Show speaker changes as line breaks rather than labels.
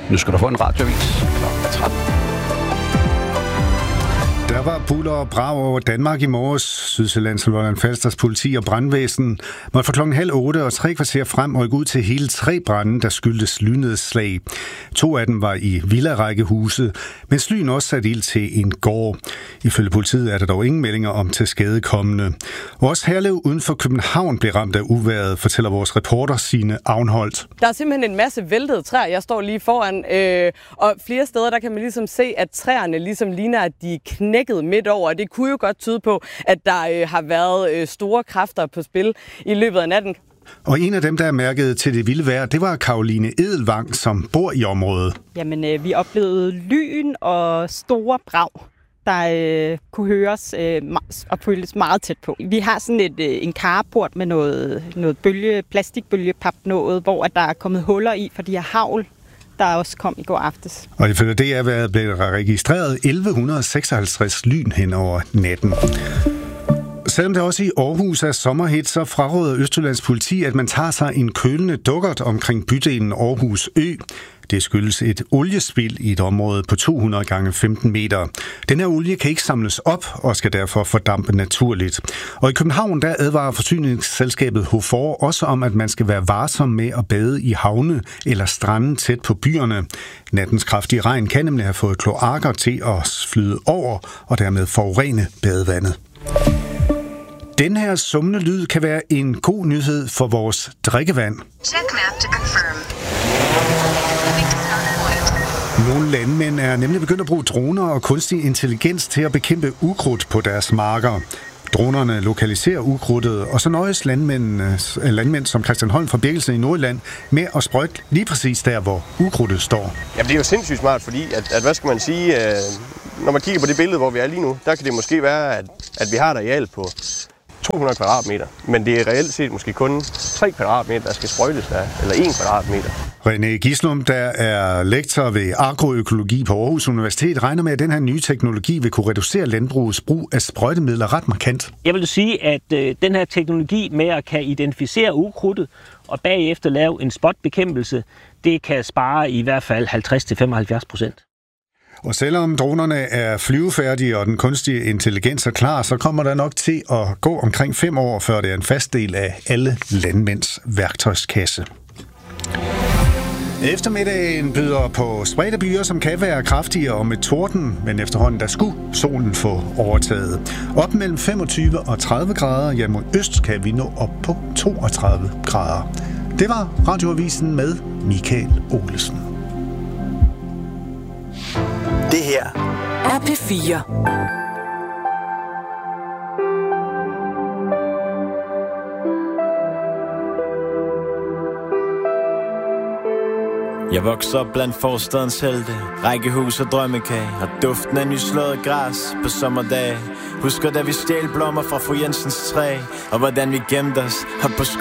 Nu skal du få en radioavis kl. 13.
Der var buller og brag over Danmark i morges. Sydsjællands, Lolland-Falsters politi og brandvæsen måtte fra 7:30 og 3 kvarter frem rykke ud til hele 3 brande, der skyldtes lynedslag. 2 af dem var i villarækkehuse, mens lyn også satte ild til en gård. Ifølge politiet er der dog ingen meldinger om tilskadekommende. Vores Herlev uden for København blev ramt af uvejret, fortæller vores reporter Signe Avnholdt.
Der er simpelthen en masse væltede træer. Jeg står lige foran, og flere steder der kan man ligesom se, at træerne ligesom ligner, at de er knækket midt over. Det kunne jo godt tyde på, at der har været store kræfter på spil i løbet af natten.
Og en af dem, der er mærket til det vilde vejr, det var Caroline Edelvang, som bor i området.
Jamen, vi oplevede lyn og store brag, der kunne høres og føles meget tæt på. Vi har sådan en carport med noget plastikbølgepap noget, hvor der er kommet huller i for de her hagl, der også kom i går aftes. Og
ifølge DR blev der registreret 1156 lyn hen over natten. Selvom det også i Aarhus er sommerhit, så fraråder Østjyllands politi, at man tager sig en kølende dukkert omkring bydelen Aarhus Ø. Det skyldes et oliespild i et område på 200 gange 15 meter. Den her olie kan ikke samles op og skal derfor fordampe naturligt. Og i København der advarer forsyningsselskabet HOFOR også om, at man skal være varsom med at bade i havne eller strande tæt på byerne. Nattens kraftige regn kan nemlig have fået kloakker til at flyde over og dermed forurene badevandet. Den her summende lyd kan være en god nyhed for vores drikkevand.
Check map to confirm.
Nogle landmænd er nemlig begyndt at bruge droner og kunstig intelligens til at bekæmpe ukrudt på deres marker. Dronerne lokaliserer ukrudtet, og så nøjes landmænd som Christian Holm fra Birkelsen i Nordjylland med at sprøjte lige præcis der, hvor ukrudtet står.
Ja, det er jo sindssygt smart, fordi at hvad skal man sige, når man kigger på det billede, hvor vi er lige nu, der kan det måske være, at vi har et areal på 200 kvadratmeter, men det er reelt set måske kun 3 kvadratmeter, der skal sprøjtes der, eller 1 kvadratmeter.
René Gislum, der er lektor ved agroøkologi på Aarhus Universitet, regner med, at den her nye teknologi vil kunne reducere landbrugets brug af sprøjtemidler ret markant.
Jeg vil sige, at den her teknologi med at kan identificere ukrudtet og bagefter lave en spotbekæmpelse, det kan spare i hvert fald 50-75%.
Og selvom dronerne er flyvefærdige og den kunstige intelligens er klar, så kommer der nok til at gå omkring 5 år, før det er en fast del af alle landmænds værktøjskasse. Eftermiddagen byder på spredte byer, som kan være kraftigere og med torden, men efterhånden der skulle solen få overtaget. Op mellem 25 og 30 grader, ja mod øst kan vi nå op på 32 grader. Det var Radioavisen med Michael Olesen.
Det her
er P4.
Jeg vokser op blandt forstadens helte, rækkehus og drømmekage, og duften af nyslået græs på sommerdage. Husker da vi stjal blommer fra fru Jensens træ, og hvordan vi gemte os op på